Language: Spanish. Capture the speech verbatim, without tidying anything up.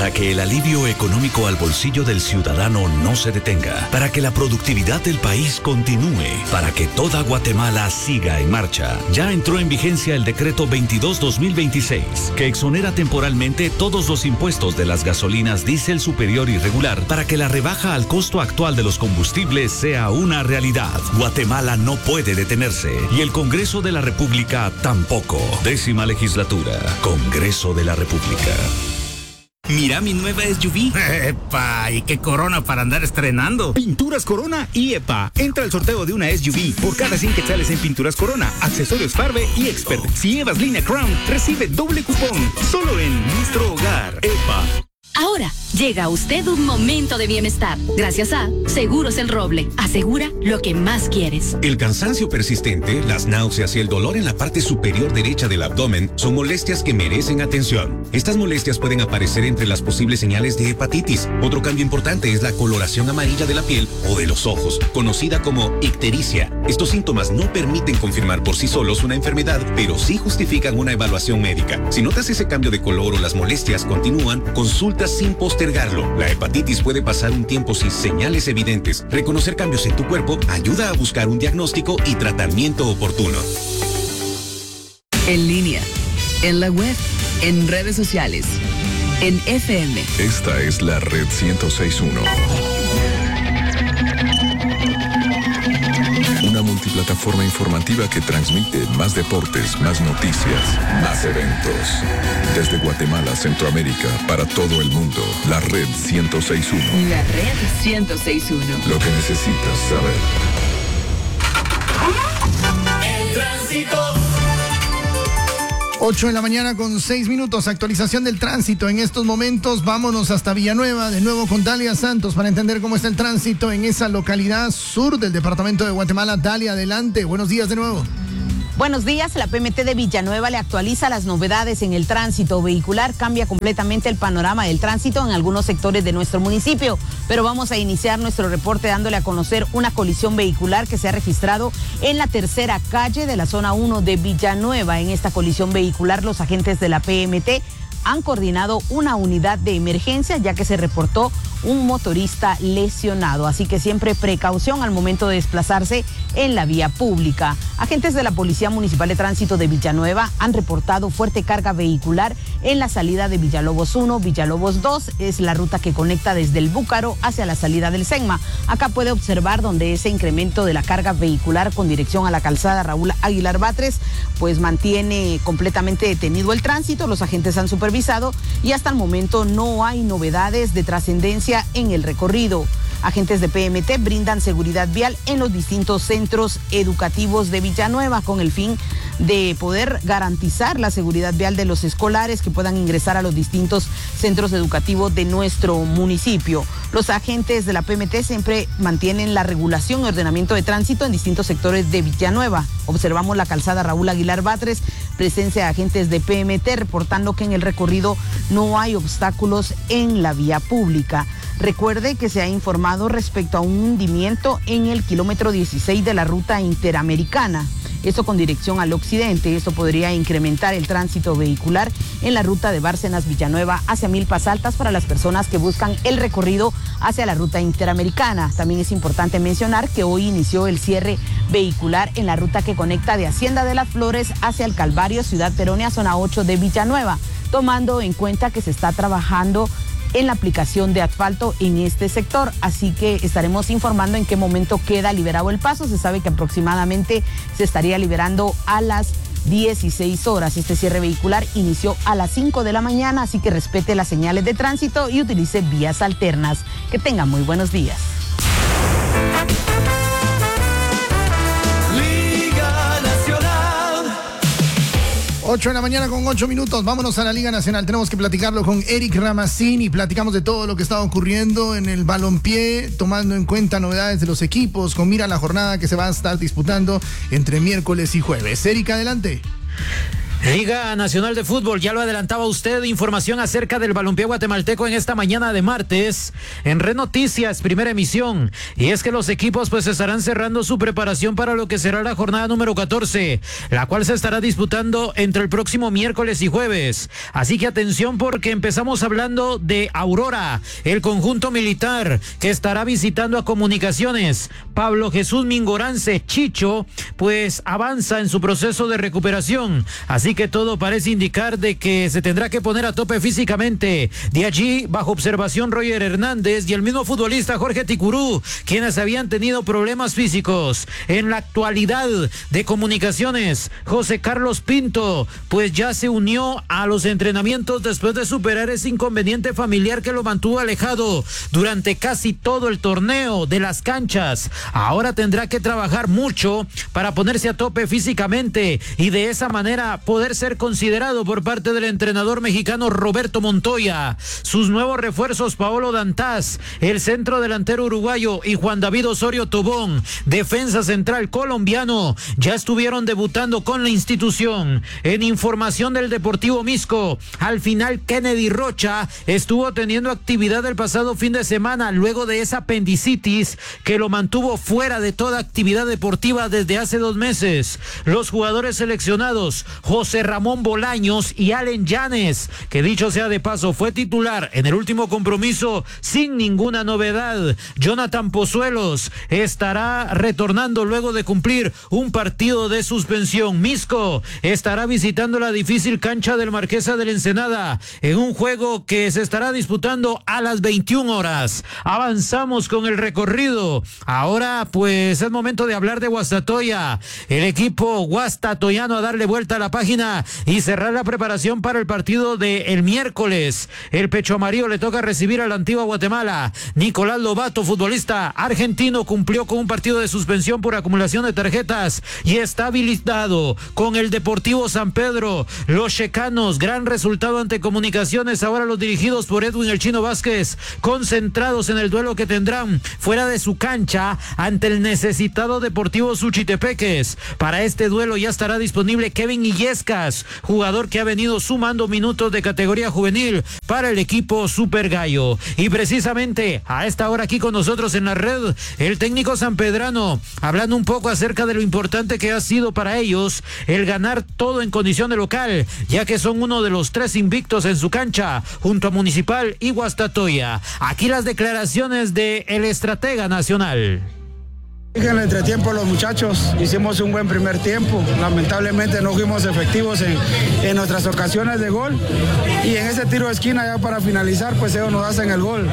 para que el alivio económico al bolsillo del ciudadano no se detenga, para que la productividad del país continúe, para que toda Guatemala siga en marcha. Ya entró en vigencia el decreto veintidós guión dos mil veintiséis, que exonera temporalmente todos los impuestos de las gasolinas diésel superior y regular para que la rebaja al costo actual de los combustibles sea una realidad. Guatemala no puede detenerse y el Congreso de la República tampoco. Décima legislatura, Congreso de la República. Mira mi nueva S U V. ¡Epa! ¿Y qué Corona para andar estrenando? Pinturas Corona y EPA. Entra al sorteo de una S U V por cada cien quetzales en Pinturas Corona, accesorios Farbe y Expert. Si llevas línea Crown, recibe doble cupón. Solo en nuestro hogar. EPA. Ahora llega a usted un momento de bienestar. Gracias a Seguros El Roble. Asegura lo que más quieres. El cansancio persistente, las náuseas y el dolor en la parte superior derecha del abdomen son molestias que merecen atención. Estas molestias pueden aparecer entre las posibles señales de hepatitis. Otro cambio importante es la coloración amarilla de la piel o de los ojos, conocida como ictericia. Estos síntomas no permiten confirmar por sí solos una enfermedad, pero sí justifican una evaluación médica. Si notas ese cambio de color o las molestias continúan, consulta sin postergarlo. La hepatitis puede pasar un tiempo sin señales evidentes. Reconocer cambios en tu cuerpo ayuda a buscar un diagnóstico y tratamiento oportuno. En línea, en la web, en redes sociales, en F M. Esta es la red ciento seis punto uno. Una multiplataforma informativa que transmite más deportes, más noticias, más eventos. Desde Guatemala, Centroamérica, para todo el mundo. La red ciento seis punto uno. La red ciento seis punto uno. Lo que necesitas saber. El tránsito. ocho de la mañana con seis minutos, actualización del tránsito en estos momentos. Vámonos hasta Villanueva, de nuevo con Dalia Santos para entender cómo está el tránsito en esa localidad sur del departamento de Guatemala. Dalia, adelante, buenos días de nuevo. Buenos días, la P M T de Villanueva le actualiza las novedades en el tránsito vehicular, cambia completamente el panorama del tránsito en algunos sectores de nuestro municipio, pero vamos a iniciar nuestro reporte dándole a conocer una colisión vehicular que se ha registrado en la tercera calle de la zona uno de Villanueva. En esta colisión vehicular, los agentes de la P M T han coordinado una unidad de emergencia ya que se reportó un motorista lesionado, así que siempre precaución al momento de desplazarse en la vía pública. Agentes de la Policía Municipal de Tránsito de Villanueva han reportado fuerte carga vehicular en la salida de Villalobos uno, Villalobos dos, es la ruta que conecta desde el Búcaro hacia la salida del Senma. Acá puede observar donde ese incremento de la carga vehicular con dirección a la calzada Raúl Aguilar Batres, pues mantiene completamente detenido el tránsito. Los agentes han supervisado y hasta el momento no hay novedades de trascendencia en el recorrido. Agentes de P M T brindan seguridad vial en los distintos centros educativos de Villanueva con el fin de poder garantizar la seguridad vial de los escolares que puedan ingresar a los distintos centros educativos de nuestro municipio. Los agentes de la P M T siempre mantienen la regulación y ordenamiento de tránsito en distintos sectores de Villanueva. Observamos la calzada Raúl Aguilar Batres, presencia de agentes de P M T reportando que en el recorrido no hay obstáculos en la vía pública. Recuerde que se ha informado respecto a un hundimiento en el kilómetro dieciséis de la ruta interamericana. Esto con dirección al occidente. Esto podría incrementar el tránsito vehicular en la ruta de Bárcenas Villanueva hacia Milpas Altas para las personas que buscan el recorrido hacia la ruta interamericana. También es importante mencionar que hoy inició el cierre vehicular en la ruta que conecta de Hacienda de las Flores hacia el Calvario, Ciudad Peronia, zona ocho de Villanueva, tomando en cuenta que se está trabajando en la aplicación de asfalto en este sector, así que estaremos informando en qué momento queda liberado el paso. Se sabe que aproximadamente se estaría liberando a las dieciséis horas. Este cierre vehicular inició a las cinco de la mañana, así que respete las señales de tránsito y utilice vías alternas. Que tenga muy buenos días. ocho de la mañana con ocho minutos, vámonos a la Liga Nacional. Tenemos que platicarlo con Eric Ramazzini. Platicamos de todo lo que está ocurriendo en el balompié, tomando en cuenta novedades de los equipos, con mira a la jornada que se va a estar disputando entre miércoles y jueves. Eric, adelante. Liga Nacional de Fútbol, ya lo adelantaba usted, información acerca del balompié guatemalteco en esta mañana de martes en Red Noticias, primera emisión, y es que los equipos pues estarán cerrando su preparación para lo que será la jornada número catorce, la cual se estará disputando entre el próximo miércoles y jueves, así que atención porque empezamos hablando de Aurora, el conjunto militar que estará visitando a Comunicaciones. Pablo Jesús Mingorance, Chicho, pues avanza en su proceso de recuperación, así que todo parece indicar de que se tendrá que poner a tope físicamente. De allí, bajo observación, Roger Hernández y el mismo futbolista Jorge Ticurú, quienes habían tenido problemas físicos. En la actualidad de Comunicaciones, José Carlos Pinto, pues ya se unió a los entrenamientos después de superar ese inconveniente familiar que lo mantuvo alejado durante casi todo el torneo de las canchas. Ahora tendrá que trabajar mucho para ponerse a tope físicamente y de esa manera poder ser considerado por parte del entrenador mexicano Roberto Montoya. Sus nuevos refuerzos, Paolo Dantas, el centro delantero uruguayo, y Juan David Osorio Tobón, defensa central colombiano, ya estuvieron debutando con la institución. En información del Deportivo Misco, al final Kennedy Rocha estuvo teniendo actividad el pasado fin de semana luego de esa apendicitis que lo mantuvo fuera de toda actividad deportiva desde hace dos meses. Los jugadores seleccionados, José Ramón Bolaños y Allen Llanes, que dicho sea de paso fue titular en el último compromiso sin ninguna novedad. Jonathan Pozuelos estará retornando luego de cumplir un partido de suspensión. Misco estará visitando la difícil cancha del Marquesa de la Ensenada en un juego que se estará disputando a las veintiuna horas. Avanzamos con el recorrido. Ahora pues es momento de hablar de Guastatoya. El equipo guastatoyano a darle vuelta a la página y cerrar la preparación para el partido de el miércoles. El pecho amarillo le toca recibir a la Antigua Guatemala. Nicolás Lobato, futbolista argentino, cumplió con un partido de suspensión por acumulación de tarjetas y está habilitado con el Deportivo San Pedro. Los checanos, gran resultado ante Comunicaciones, ahora los dirigidos por Edwin El Chino Vázquez, concentrados en el duelo que tendrán fuera de su cancha ante el necesitado Deportivo Suchitepeques. Para este duelo ya estará disponible Kevin Illescas, jugador que ha venido sumando minutos de categoría juvenil para el equipo Super Gallo. Y precisamente a esta hora aquí con nosotros en la red, el técnico sanpedrano, hablando un poco acerca de lo importante que ha sido para ellos el ganar todo en condición de local, ya que son uno de los tres invictos en su cancha, junto a Municipal y Guastatoya. Aquí las declaraciones de el estratega nacional. En el entretiempo los muchachos hicimos un buen primer tiempo, lamentablemente no fuimos efectivos en, en nuestras ocasiones de gol y en ese tiro de esquina ya para finalizar pues ellos nos hacen el gol.